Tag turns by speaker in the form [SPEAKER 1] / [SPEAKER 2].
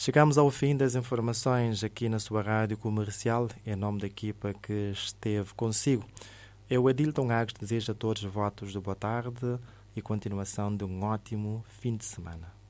[SPEAKER 1] Chegamos ao fim das informações aqui na sua Rádio Comercial, em nome da equipa que esteve consigo. Eu, Adilton Agos, desejo a todos votos de boa tarde e continuação de um ótimo fim de semana.